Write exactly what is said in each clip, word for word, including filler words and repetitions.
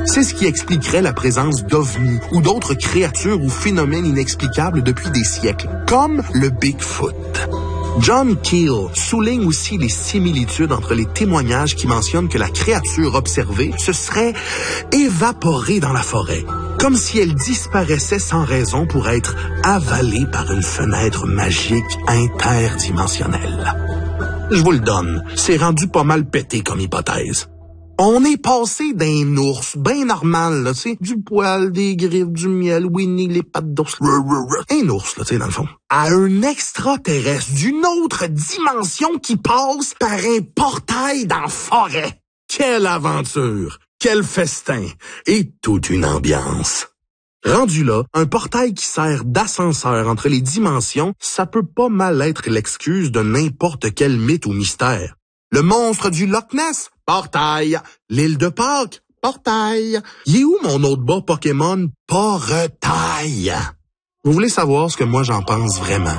C'est ce qui expliquerait la présence d'ovnis ou d'autres créatures ou phénomènes inexplicables depuis des siècles, comme le Bigfoot. John Keel souligne aussi les similitudes entre les témoignages qui mentionnent que la créature observée se serait évaporée dans la forêt, comme si elle disparaissait sans raison pour être avalée par une fenêtre magique interdimensionnelle. Je vous le donne, c'est rendu pas mal pété comme hypothèse. On est passé d'un ours bien normal, là, tu sais, du poil, des griffes, du miel, Winnie, les pattes d'ours, un ours, là, tu sais, dans le fond, à un extraterrestre d'une autre dimension qui passe par un portail dans la forêt. Quelle aventure, quel festin et toute une ambiance. Rendu là, un portail qui sert d'ascenseur entre les dimensions, ça peut pas mal être l'excuse de n'importe quel mythe ou mystère. Le monstre du Loch Ness? Portail. L'île de Pâques? Portail. Il est où mon autre bas Pokémon? Portail. Vous voulez savoir ce que moi j'en pense vraiment?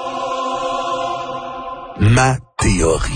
Ma théorie.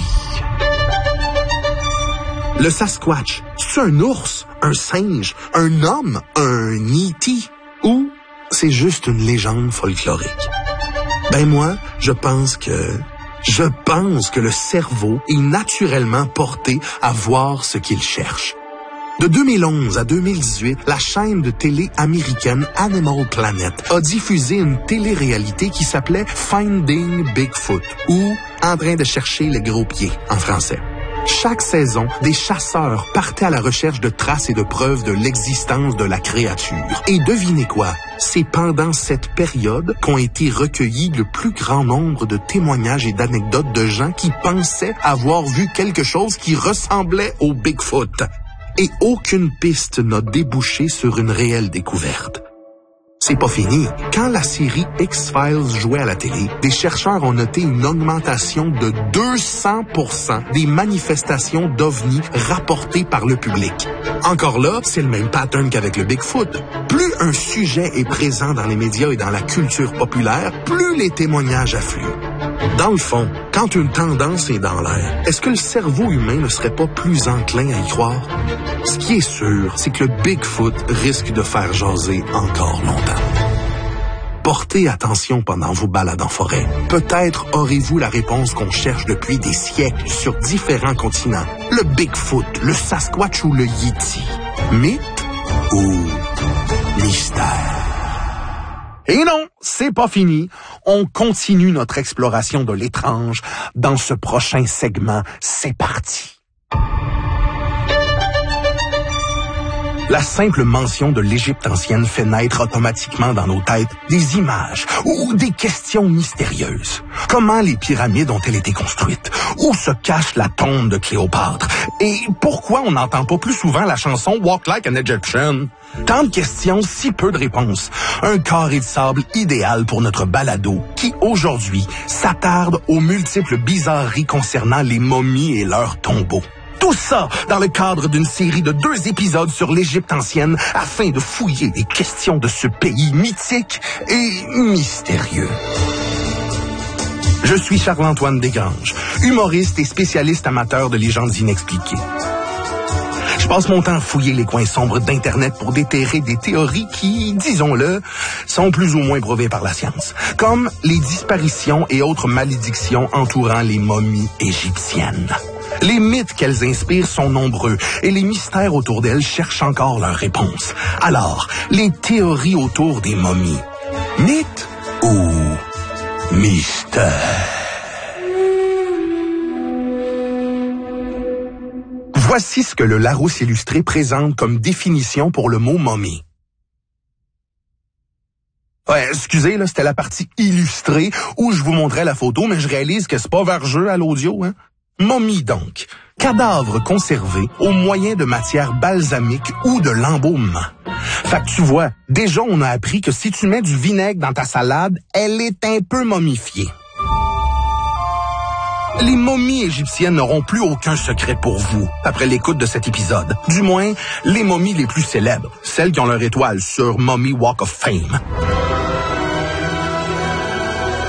Le Sasquatch, c'est un ours, un singe, un homme, un E T ou c'est juste une légende folklorique? Ben moi, je pense que... Je pense que le cerveau est naturellement porté à voir ce qu'il cherche. De deux mille onze à deux mille dix-huit, la chaîne de télé américaine Animal Planet a diffusé une télé-réalité qui s'appelait Finding Bigfoot ou En train de chercher les gros pieds en français. Chaque saison, des chasseurs partaient à la recherche de traces et de preuves de l'existence de la créature. Et devinez quoi? C'est pendant cette période qu'ont été recueillis le plus grand nombre de témoignages et d'anecdotes de gens qui pensaient avoir vu quelque chose qui ressemblait au Bigfoot. Et aucune piste n'a débouché sur une réelle découverte. C'est pas fini. Quand la série X-Files jouait à la télé, des chercheurs ont noté une augmentation de deux cents pour cent des manifestations d'ovnis rapportées par le public. Encore là, c'est le même pattern qu'avec le Bigfoot. Plus un sujet est présent dans les médias et dans la culture populaire, plus les témoignages affluent. Dans le fond, quand une tendance est dans l'air, est-ce que le cerveau humain ne serait pas plus enclin à y croire? Ce qui est sûr, c'est que le Bigfoot risque de faire jaser encore longtemps. Portez attention pendant vos balades en forêt. Peut-être aurez-vous la réponse qu'on cherche depuis des siècles sur différents continents. Le Bigfoot, le Sasquatch ou le Yeti. Mythe ou mystère? Et non, c'est pas fini. On continue notre exploration de l'étrange dans ce prochain segment. C'est parti. La simple mention de l'Égypte ancienne fait naître automatiquement dans nos têtes des images ou des questions mystérieuses. Comment les pyramides ont-elles été construites? Où se cache la tombe de Cléopâtre? Et pourquoi on n'entend pas plus souvent la chanson « Walk like an Egyptian » ? Tant de questions, si peu de réponses. Un carré de sable idéal pour notre balado qui, aujourd'hui, s'attarde aux multiples bizarreries concernant les momies et leurs tombeaux. Tout ça dans le cadre d'une série de deux épisodes sur l'Égypte ancienne afin de fouiller les questions de ce pays mythique et mystérieux. Je suis Charles-Antoine Desgranges, humoriste et spécialiste amateur de légendes inexpliquées. Je passe mon temps à fouiller les coins sombres d'Internet pour déterrer des théories qui, disons-le, sont plus ou moins prouvées par la science, comme les disparitions et autres malédictions entourant les momies égyptiennes. Les mythes qu'elles inspirent sont nombreux et les mystères autour d'elles cherchent encore leurs réponses. Alors, les théories autour des momies, mythes ou mystères? Voici ce que le Larousse illustré présente comme définition pour le mot momie. Ouais, excusez, là, c'était la partie illustrée où je vous montrais la photo, mais je réalise que c'est pas vergeux à l'audio, hein. Momie donc, cadavre conservé au moyen de matière balsamique ou de l'embaumement. Fait que tu vois, déjà on a appris que si tu mets du vinaigre dans ta salade, elle est un peu momifiée. Les momies égyptiennes n'auront plus aucun secret pour vous après l'écoute de cet épisode. Du moins, les momies les plus célèbres, celles qui ont leur étoile sur Mummy Walk of Fame.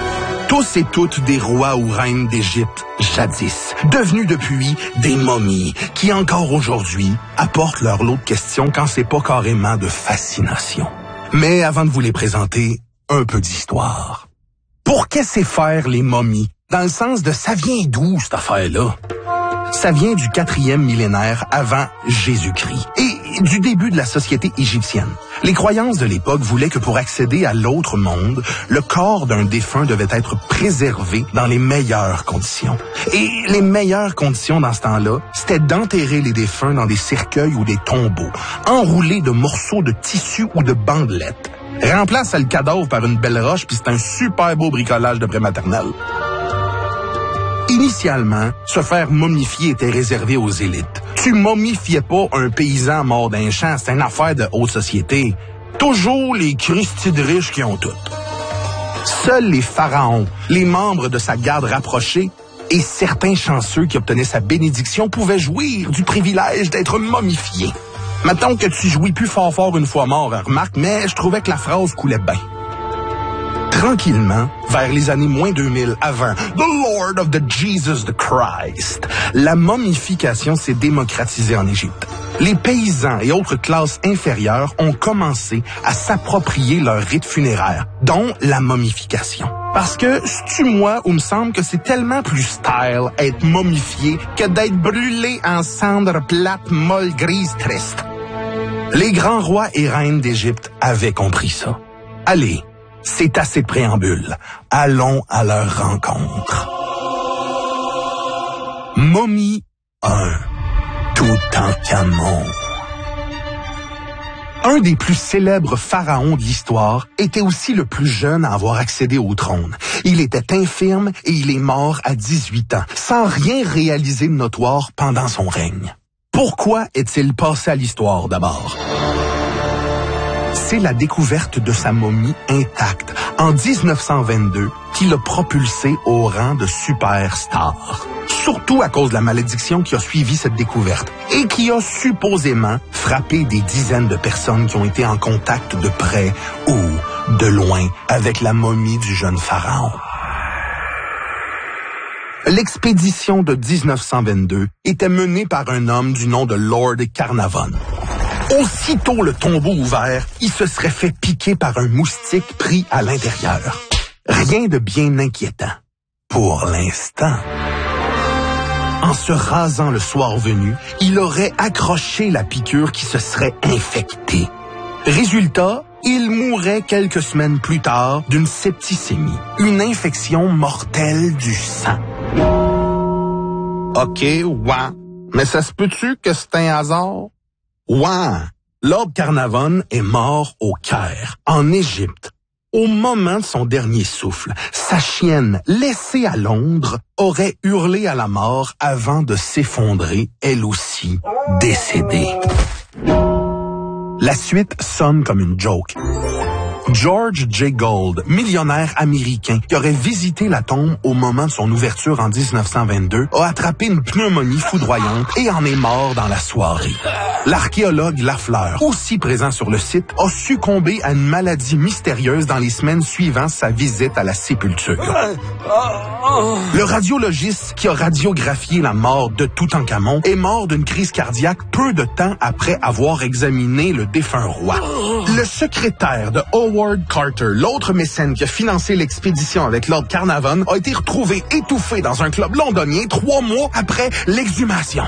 Tous et toutes des rois ou reines d'Égypte jadis, devenus depuis des momies, qui encore aujourd'hui apportent leur lot de questions quand c'est pas carrément de fascination. Mais avant de vous les présenter, un peu d'histoire. Pour qu'est-ce faire les momies? Dans le sens de ça vient d'où cette affaire-là? Ça vient du quatrième millénaire avant Jésus-Christ et du début de la société égyptienne. Les croyances de l'époque voulaient que pour accéder à l'autre monde, le corps d'un défunt devait être préservé dans les meilleures conditions. Et les meilleures conditions dans ce temps-là, c'était d'enterrer les défunts dans des cercueils ou des tombeaux, enroulés de morceaux de tissu ou de bandelettes. Remplace le cadavre par une belle roche, puis c'est un super beau bricolage de pré-maternelle. Initialement, se faire momifier était réservé aux élites. Tu momifiais pas un paysan mort d'un champ, c'est une affaire de haute société. Toujours les Christi de riches qui ont tout. Seuls les pharaons, les membres de sa garde rapprochée et certains chanceux qui obtenaient sa bénédiction pouvaient jouir du privilège d'être momifiés. Mettons que tu jouis plus fort fort une fois mort, remarque, mais je trouvais que la phrase coulait bien. Tranquillement, vers les années moins deux mille avant, The Lord of the Jesus the Christ, la momification s'est démocratisée en Égypte. Les paysans et autres classes inférieures ont commencé à s'approprier leur rite funéraire, dont la momification. Parce que, c'est-tu moi ou me semble que c'est tellement plus style être momifié que d'être brûlé en cendres plates, molles, grises, tristes. Les grands rois et reines d'Égypte avaient compris ça. Allez, c'est assez de préambule. Allons à leur rencontre. Momie un. Toutankhamon. Un des plus célèbres pharaons de l'histoire était aussi le plus jeune à avoir accédé au trône. Il était infirme et il est mort à dix-huit ans, sans rien réaliser de notoire pendant son règne. Pourquoi est-il passé à l'histoire d'abord? C'est la découverte de sa momie intacte en dix-neuf cent vingt-deux qui l'a propulsé au rang de superstar. Surtout à cause de la malédiction qui a suivi cette découverte et qui a supposément frappé des dizaines de personnes qui ont été en contact de près ou de loin avec la momie du jeune pharaon. L'expédition de dix-neuf cent vingt-deux était menée par un homme du nom de Lord Carnarvon. Aussitôt le tombeau ouvert, il se serait fait piquer par un moustique pris à l'intérieur. Rien de bien inquiétant. Pour l'instant. En se rasant le soir venu, il aurait accroché la piqûre qui se serait infectée. Résultat, il mourrait quelques semaines plus tard d'une septicémie, une infection mortelle du sang. OK, ouais. Mais ça se peut-tu que c'est un hasard? Ouais. Lord Carnarvon est mort au Caire, en Égypte. Au moment de son dernier souffle, sa chienne, laissée à Londres, aurait hurlé à la mort avant de s'effondrer, elle aussi, décédée. La suite sonne comme une joke. George J. Gold, millionnaire américain qui aurait visité la tombe au moment de son ouverture en dix-neuf cent vingt-deux, a attrapé une pneumonie foudroyante et en est mort dans la soirée. L'archéologue Lafleur, aussi présent sur le site, a succombé à une maladie mystérieuse dans les semaines suivant sa visite à la sépulture. Le radiologiste qui a radiographié la mort de Toutankhamon est mort d'une crise cardiaque peu de temps après avoir examiné le défunt roi. Le secrétaire de Howard Carter, l'autre mécène qui a financé l'expédition avec Lord Carnarvon, a été retrouvé étouffé dans un club londonien trois mois après l'exhumation.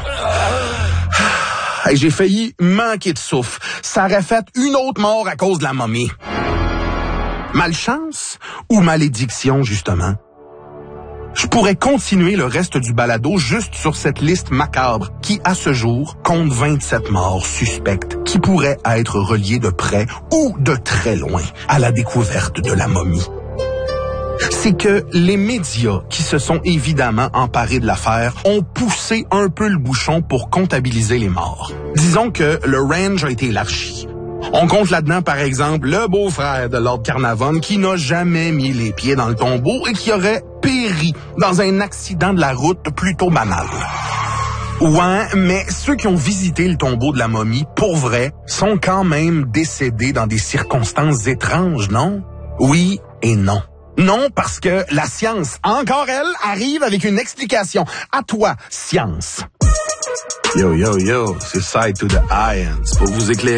J'ai failli manquer de souffle. Ça aurait fait une autre mort à cause de la momie. Malchance ou malédiction, justement? Je pourrais continuer le reste du balado juste sur cette liste macabre qui, à ce jour, compte vingt-sept morts suspectes qui pourraient être reliées de près ou de très loin à la découverte de la momie. C'est que les médias qui se sont évidemment emparés de l'affaire ont poussé un peu le bouchon pour comptabiliser les morts. Disons que le range a été élargi. On compte là-dedans, par exemple, le beau-frère de Lord Carnarvon qui n'a jamais mis les pieds dans le tombeau et qui aurait péri dans un accident de la route plutôt banal. Ouais, mais ceux qui ont visité le tombeau de la momie, pour vrai, sont quand même décédés dans des circonstances étranges, non? Oui et non. Non, parce que la science, encore elle, arrive avec une explication. À toi, science. Yo, yo, yo, c'est Side to the Ions pour vous éclairer.